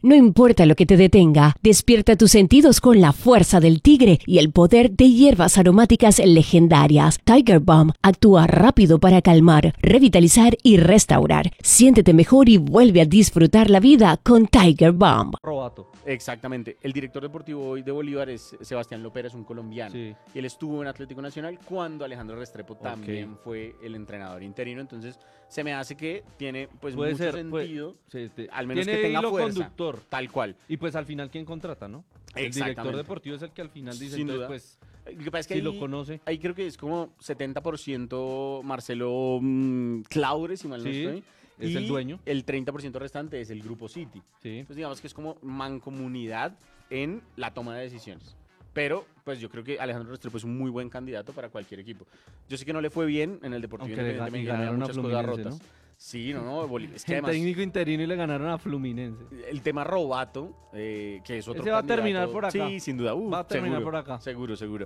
No importa lo que te detenga, despierta tus sentidos con la fuerza del tigre y el poder de hierbas aromáticas legendarias. Tiger Balm actúa rápido para calmar, revitalizar y restaurar. Siéntete mejor y vuelve a disfrutar la vida con Tiger Balm. Robato. Exactamente. El director deportivo hoy de Bolívar es Sebastián Lopera, es un colombiano. Sí. Y él estuvo en Atlético Nacional cuando Alejandro Restrepo también fue el entrenador interino. Entonces, se me hace que tiene pues Puede mucho ser, sentido, sí, al menos tiene que tenga hilo fuerza. conductor. Tal cual. Y pues al final, ¿quién contrata, no? El director deportivo es el que al final dice, Sin entonces, duda. pues, Lo que pasa es que si ahí, lo conoce. ahí creo que es como 70% Marcelo Claure, si mal no Sí, estoy. es y el dueño. El 30% restante es el Grupo City. Sí. Entonces digamos que es como mancomunidad en la toma de decisiones. Pero, pues yo creo que Alejandro Restrepo es un muy buen candidato para cualquier equipo. Yo sé que no le fue bien en el Deportivo Aunque Independiente y Medellín, había ganaron a muchas cosas Fluminense, rotas. ¿no? Sí, no, es que El además técnico interino y le ganaron a Fluminense. el tema Robato, que es otro Ese va a candidato. terminar por acá. Sí, sin duda. Va a terminar seguro, por acá. Seguro.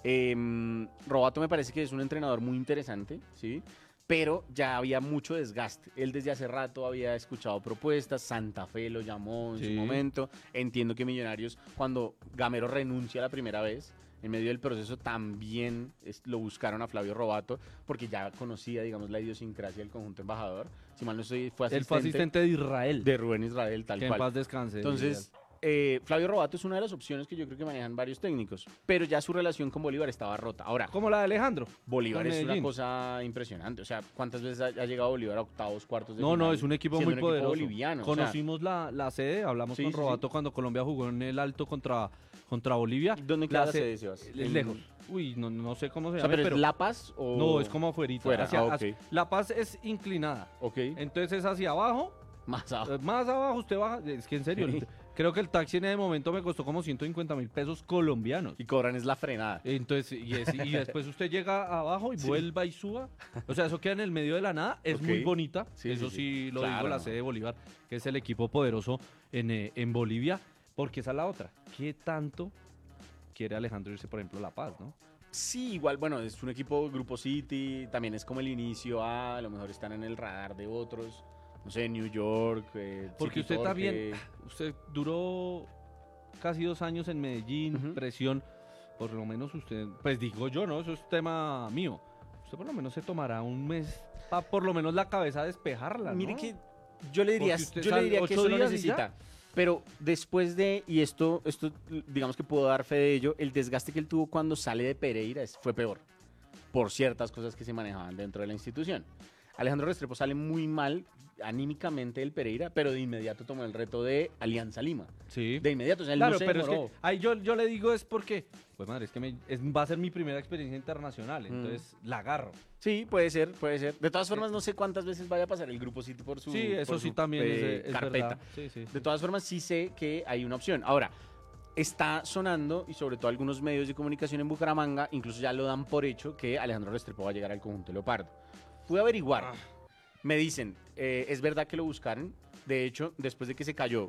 Robato me parece que es un entrenador muy interesante, ¿sí? Pero ya había mucho desgaste. Él desde hace rato había escuchado propuestas, Santa Fe lo llamó en su Sí. momento. Entiendo que Millonarios, cuando Gamero renuncia la primera vez, en medio del proceso también lo buscaron a Flavio Robato, porque ya conocía, digamos, la idiosincrasia del conjunto embajador. Si mal no estoy, fue Él fue asistente de Israel. de Rubén Israel, tal que cual. en paz descanse. Entonces, Flavio Robato es una de las opciones que yo creo que manejan varios técnicos, pero ya su relación con Bolívar estaba rota. Ahora, como la de Alejandro. Bolívar con es una Medellín. cosa impresionante. O sea, ¿cuántas veces ha llegado Bolívar a octavos, cuartos de No, final? no, es un equipo siendo muy un poderoso. boliviano. o sea, Conocimos la sede, hablamos Sí, con sí, Robato cuando Colombia jugó en el Alto contra Bolivia. ¿dónde queda la sede, Sebas? Es lejos. Uy, no sé cómo se O sea, llama, pero pero ¿es La Paz o...? no, es como afuera. Fuera, ok. La Paz es inclinada. Ok, Entonces es hacia abajo. más abajo. Más abajo usted baja. Es que en serio, creo que el taxi en ese momento me costó como 150.000 pesos colombianos. Y cobran es la frenada. Entonces, y después usted llega abajo y vuelva y suba. O sea, eso queda en el medio de la nada. Es Ok. muy bonita. Sí, eso sí, sí, sí. lo Claro, digo, la no. sede de Bolívar, que es el equipo poderoso en Bolivia. Porque esa es la otra. ¿Qué tanto quiere Alejandro irse, por ejemplo, a La Paz, no? Sí, igual, bueno, es un equipo Grupo City, también es como el inicio a lo mejor están en el radar de otros, no sé, New York, Porque City usted Torque. también, usted duró casi 2 años en Medellín, Ujú. presión, por lo menos usted, pues digo yo, ¿no? Eso es tema mío. Usted por lo menos se tomará un mes para por lo menos la cabeza despejarla, ¿no? Mire que yo le diría, Porque usted yo le sale diría que 8 eso no días y necesita. Pero después de, y esto digamos que puedo dar fe de ello, el desgaste que él tuvo cuando sale de Pereira fue peor, por ciertas cosas que se manejaban dentro de la institución. Alejandro Restrepo sale muy mal anímicamente del Pereira, pero de inmediato tomó el reto de Alianza Lima. Sí. De inmediato, o sea, él Claro, no se pero es demoró. que ahí yo le digo es porque, pues madre, es que va a ser mi primera experiencia internacional, entonces la agarro. Sí, puede ser, puede ser. De todas formas, no sé cuántas veces vaya a pasar el Grupo City por su Sí, eso por sí su, también es carpeta. verdad. Sí, sí. De todas formas, sí sé que hay una opción. Ahora, está sonando, y sobre todo algunos medios de comunicación en Bucaramanga, incluso ya lo dan por hecho, que Alejandro Restrepo va a llegar al conjunto Leopardo. Pude averiguar. Me dicen, es verdad que lo buscaron. De hecho, después de que se cayó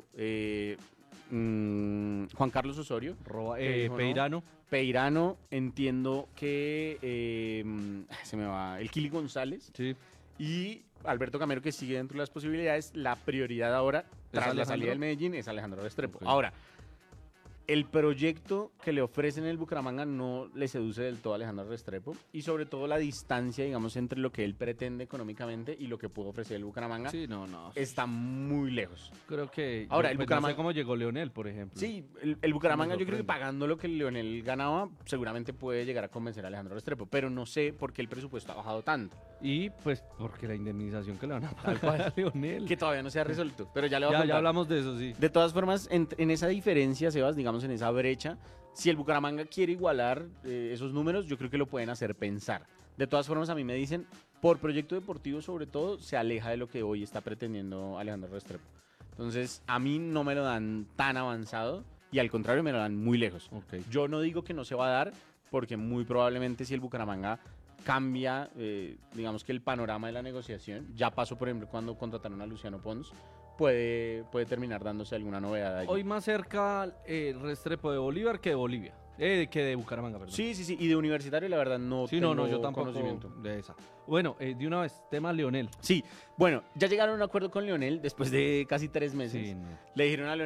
Juan Carlos Osorio, que dijo, ¿no? Peirano. Peirano, entiendo que se me va el Kili González Sí. y Alberto Gamero, que sigue dentro de las posibilidades. La prioridad ahora, tras la Alejandro? salida del Medellín, es Alejandro Restrepo. Ok. Ahora, el proyecto que le ofrecen en el Bucaramanga no le seduce del todo a Alejandro Restrepo, y sobre todo la distancia, digamos, entre lo que él pretende económicamente y lo que pudo ofrecer el Bucaramanga Sí, no. está muy lejos. Creo que Ahora, yo, el pues, Bucaramanga- no sé cómo llegó Leonel, por ejemplo. Sí, el Bucaramanga Me yo creo que sorprende. pagando lo que Leonel ganaba, seguramente puede llegar a convencer a Alejandro Restrepo, pero no sé por qué el presupuesto ha bajado tanto, Y pues porque la indemnización que le van a Tal pagar cual. a Leonel. que todavía no se ha resuelto, pero ya le voy a Ya contar. hablamos de eso, sí. De todas formas, en esa diferencia, Sebas, digamos en esa brecha, si el Bucaramanga quiere igualar esos números, yo creo que lo pueden hacer pensar. De todas formas, a mí me dicen, por proyecto deportivo sobre todo, se aleja de lo que hoy está pretendiendo Alejandro Restrepo. Entonces, a mí no me lo dan tan avanzado y al contrario me lo dan muy lejos. Ok. Yo no digo que no se va a dar, porque muy probablemente si el Bucaramanga cambia, digamos que el panorama de la negociación, ya pasó por ejemplo cuando contrataron a Luciano Pons, puede terminar dándose alguna novedad allí. Hoy más cerca Restrepo de Bolívar que de Bolivia. Que de Bucaramanga, perdón. Sí, y de Universitario la verdad no Sí, tengo no, yo tampoco conocimiento. de esa. Bueno, de una vez, tema Leonel. Sí, bueno, ya llegaron a un acuerdo con Leonel después de casi 3 meses. Sí, no. Le dijeron a